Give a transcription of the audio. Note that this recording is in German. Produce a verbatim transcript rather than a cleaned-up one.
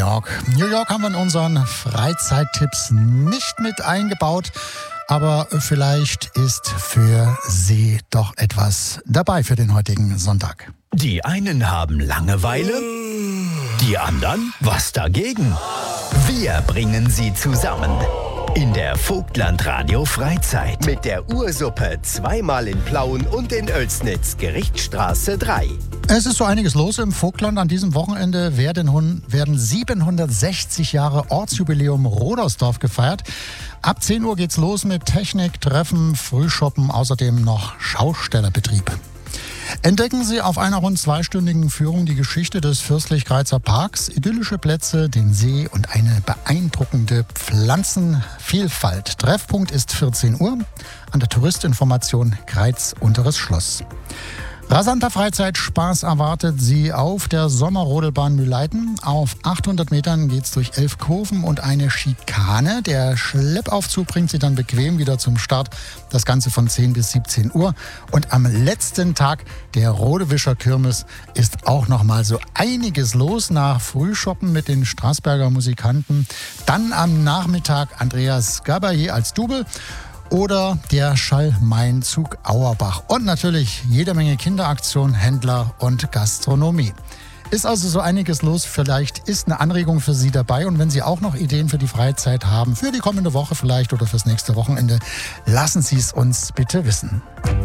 York. New York haben wir in unseren Freizeittipps nicht mit eingebaut, aber vielleicht ist für Sie doch etwas dabei für den heutigen Sonntag. Die einen haben Langeweile, die anderen was dagegen. Wir bringen sie zusammen in der Vogtland Radio Freizeit mit der Ursuppe zweimal in Plauen und in Oelsnitz, Gerichtsstraße drei. Es ist so einiges los im Vogtland. An diesem Wochenende werden, werden siebenhundertsechzig Jahre Ortsjubiläum Rodersdorf gefeiert. Ab zehn Uhr geht's los mit Technik, Treffen, Frühschoppen, außerdem noch Schaustellerbetrieb. Entdecken Sie auf einer rund zweistündigen Führung die Geschichte des Fürstlich-Greizer Parks, idyllische Plätze, den See und eine beeindruckende Pflanzenvielfalt. Treffpunkt ist vierzehn Uhr an der Touristinformation Greiz Unteres Schloss. Rasanter Freizeitspaß erwartet Sie auf der Sommerrodelbahn Mühleiten. Auf achthundert Metern geht's durch elf Kurven und eine Schikane. Der Schleppaufzug bringt Sie dann bequem wieder zum Start. Das Ganze von zehn bis siebzehn Uhr. Und am letzten Tag der Rodewischer Kirmes ist auch noch mal so einiges los nach Frühschoppen mit den Straßberger Musikanten. Dann am Nachmittag Andreas Gabaye als Double. Oder der Schall-Main-Zug Auerbach. Und natürlich jede Menge Kinderaktion, Händler und Gastronomie. Ist also so einiges los. Vielleicht ist eine Anregung für Sie dabei. Und wenn Sie auch noch Ideen für die Freizeit haben, für die kommende Woche vielleicht oder fürs nächste Wochenende, lassen Sie es uns bitte wissen.